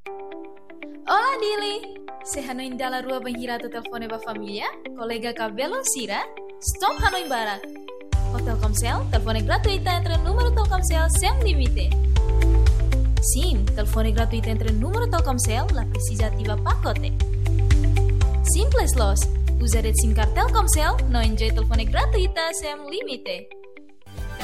Olá, Dili! Se Hanoi indala rua banhirata telefone ba família, colega cabelo Sira, stop Hanoi Barak. Hotel Telkomsel, telefone gratuita entre número Telkomsel sem limite. Sim, telefone gratuito entre número Telkomsel, la precisa ativa pacote. Simples los, usa rede SIM card Telkomsel, no enjoy telefone gratuita sem limite.